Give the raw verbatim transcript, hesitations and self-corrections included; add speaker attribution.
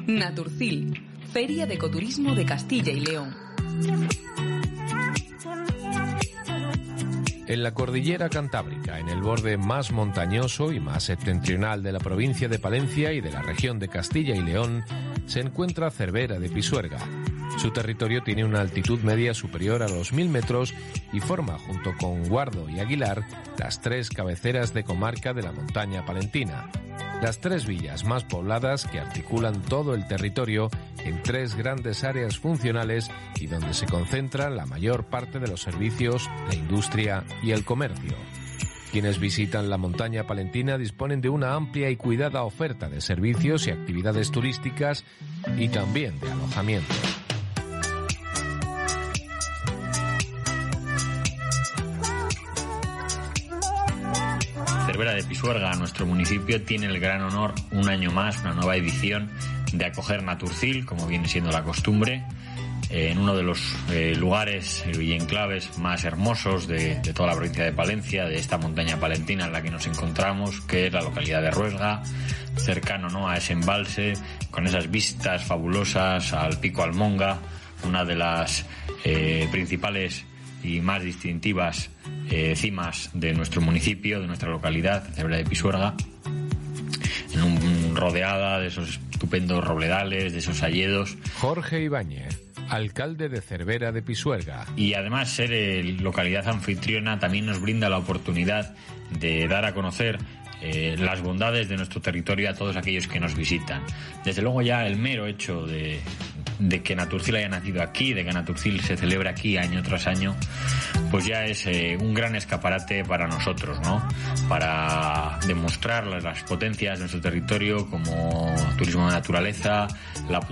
Speaker 1: Naturcil, Feria de Ecoturismo de Castilla y León.
Speaker 2: En la cordillera cantábrica, en el borde más montañoso y más septentrional de la provincia de Palencia y de la región de Castilla y León, se encuentra Cervera de Pisuerga. Su territorio tiene una altitud media superior a los mil metros y forma, junto con Guardo y Aguilar, las tres cabeceras de comarca de la montaña palentina. Las tres villas más pobladas que articulan todo el territorio en tres grandes áreas funcionales y donde se concentran la mayor parte de los servicios, la industria y el comercio. Quienes visitan la montaña palentina disponen de una amplia y cuidada oferta de servicios y actividades turísticas y también de alojamiento.
Speaker 3: Cervera de Pisuerga, nuestro municipio, tiene el gran honor, un año más, una nueva edición, de acoger Naturcil, como viene siendo la costumbre, eh, en uno de los eh, lugares y enclaves más hermosos de, de toda la provincia de Palencia, de esta montaña palentina en la que nos encontramos, que es la localidad de Ruesga, cercano, ¿no?, a ese embalse, con esas vistas fabulosas al Pico Almonga, una de las eh, principales y más distintivas eh, cimas de nuestro municipio, de nuestra localidad, Cervera de Pisuerga, en un, rodeada de esos estupendos robledales, de esos hayedos.
Speaker 2: Jorge Ibáñez, alcalde de Cervera de Pisuerga.
Speaker 3: Y además ser eh, localidad anfitriona también nos brinda la oportunidad de dar a conocer eh, las bondades de nuestro territorio a todos aquellos que nos visitan. Desde luego ya el mero hecho de de que Naturcil haya nacido aquí, de que Naturcil se celebre aquí año tras año, pues ya es eh, un gran escaparate para nosotros, ¿no? Para demostrar las, las potencias de nuestro territorio como turismo de naturaleza, la